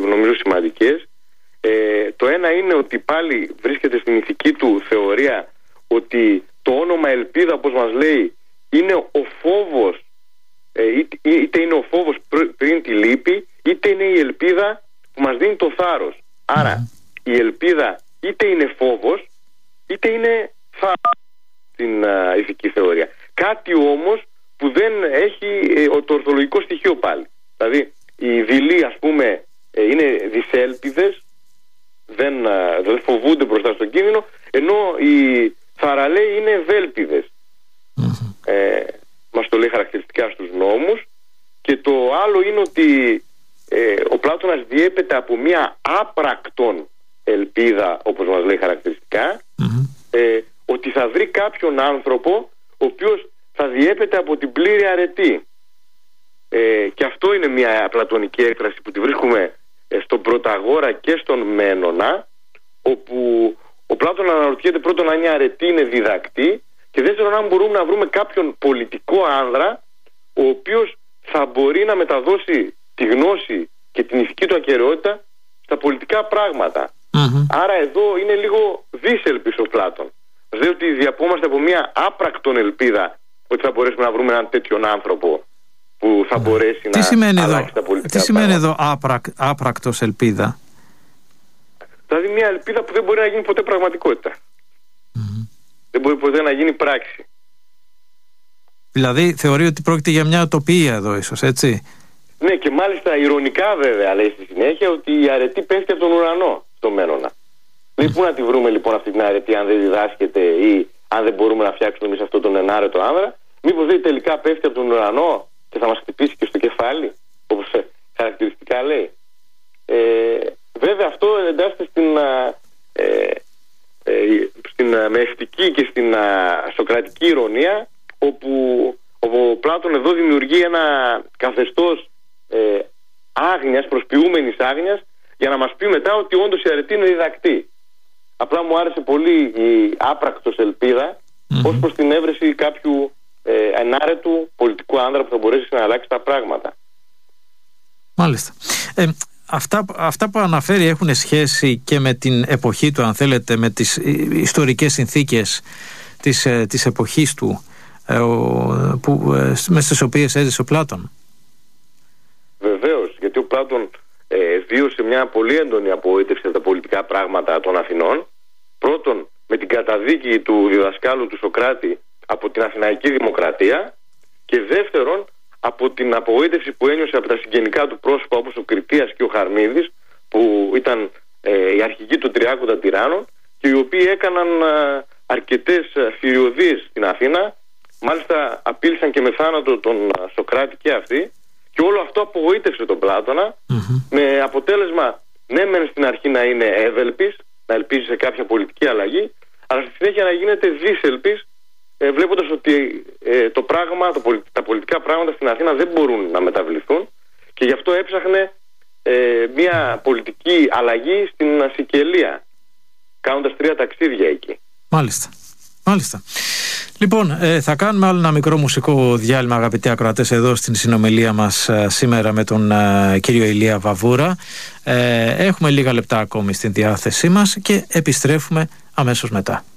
νομίζω σημαντικές. Το ένα είναι ότι πάλι βρίσκεται στην ηθική του θεωρία ότι το όνομα ελπίδα, όπως μας λέει, είναι ο φόβος, είτε είναι ο φόβος πριν τη λύπη, είτε είναι η ελπίδα που μας δίνει το θάρρος. Άρα η ελπίδα είτε είναι φόβος, είτε είναι θάρρος στην ηθική θεωρία. Κάτι όμως που δεν έχει το ορθολογικό στοιχείο πάλι. Δηλαδή οι δειλοί, ας πούμε, είναι δυσέλπιδες, δεν φοβούνται μπροστά στον κίνδυνο, ενώ οι θαραλέοι είναι ευέλπιδες. Μας το λέει χαρακτηριστικά στους νόμους. Και το άλλο είναι ότι ο Πλάτωνας διέπεται από μια άπρακτον ελπίδα, όπως μας λέει χαρακτηριστικά, ότι θα βρει κάποιον άνθρωπο ο οποίος θα διέπεται από την πλήρη αρετή. Και αυτό είναι μια πλατωνική έκφραση που τη βρίσκουμε στον Πρωταγόρα και στον Μένονα, όπου ο Πλάτων αναρωτιέται πρώτον αν η αρετή είναι διδακτή, και δεύτερον αν μπορούμε να βρούμε κάποιον πολιτικό άνδρα ο οποίος θα μπορεί να μεταδώσει τη γνώση και την ηθική του ακεραιότητα στα πολιτικά πράγματα. Άρα εδώ είναι λίγο δίσελπης ο Πλάτων. Μας λέει ότι διαπόμαστε από μια άπρακτον ελπίδα ότι θα μπορέσουμε να βρούμε έναν τέτοιον άνθρωπο που θα μπορέσει να αλλάξει τα πολιτικά πράγματα. Τι σημαίνει εδώ άπρακτος ελπίδα? Δηλαδή μια ελπίδα που δεν μπορεί να γίνει ποτέ πραγματικότητα. Δεν μπορεί ποτέ να γίνει πράξη. Δηλαδή θεωρεί ότι πρόκειται για μια οτοπία εδώ ίσως, έτσι? Ναι, και μάλιστα ηρωνικά βέβαια λέει στη συνέχεια ότι η αρετή πέφτει από τον ουρανό στο Μένονα. Λέει, πού να τη βρούμε λοιπόν αυτή την αρετή αν δεν διδάσκεται ή αν δεν μπορούμε να φτιάξουμε εμείς αυτόν τον ενάρετο άνδρα? Μήπως δεν τελικά πέφτει από τον ουρανό και θα μας χτυπήσει και στο κεφάλι, όπως χαρακτηριστικά λέει? Βέβαια αυτό εντάσσεται στην μεευτική και στην σοκρατική ηρωνία, όπου ο Πλάτων εδώ δημιουργεί ένα καθεστώς άγνοιας, προσποιούμενης άγνοιας, για να μας πει μετά ότι όντως η αρετή είναι διδακτή. Απλά μου άρεσε πολύ η άπρακτος ελπίδα ως προς την έβρεση κάποιου ενάρετου πολιτικού άνδρα που θα μπορέσει να αλλάξει τα πράγματα. Μάλιστα. Αυτά που αναφέρει έχουν σχέση και με την εποχή του, αν θέλετε, με τις ιστορικές συνθήκες της εποχής του, μέσα στις οποίες έζησε ο Πλάτων. Βεβαίως, γιατί ο Πλάτων βίωσε μια πολύ έντονη απογοήτευση από τα πολιτικά πράγματα των Αθηνών. Πρώτον, με την καταδίκη του διδασκάλου του Σοκράτη από την Αθηναϊκή Δημοκρατία, και δεύτερον από την απογοήτευση που ένιωσε από τα συγγενικά του πρόσωπα, όπως ο Κριτίας και ο Χαρμίδης, που ήταν οι αρχηγοί του Τριάκοντα τυράννων και οι οποίοι έκαναν αρκετές φυριωδίες στην Αθήνα. Μάλιστα απείλησαν και με θάνατο τον Σοκράτη και αυτοί, και όλο αυτό απογοήτευσε τον Πλάτωνα, με αποτέλεσμα ναι μεν στην αρχή να είναι εύελπης, να ελπίζει σε κάποια πολιτική αλλαγή, αλλά στη συνέχεια να γίνεται δίσελπης, βλέποντας ότι τα πολιτικά πράγματα στην Αθήνα δεν μπορούν να μεταβληθούν, και γι' αυτό έψαχνε μια πολιτική αλλαγή στην Σικελία, κάνοντας 3 ταξίδια εκεί. Μάλιστα. Λοιπόν, θα κάνουμε άλλο ένα μικρό μουσικό διάλειμμα, αγαπητοί ακροατές, εδώ στην συνομιλία μας σήμερα με τον κύριο Ηλία Βαβούρα. Έχουμε λίγα λεπτά ακόμη στην διάθεσή μας και επιστρέφουμε αμέσως μετά.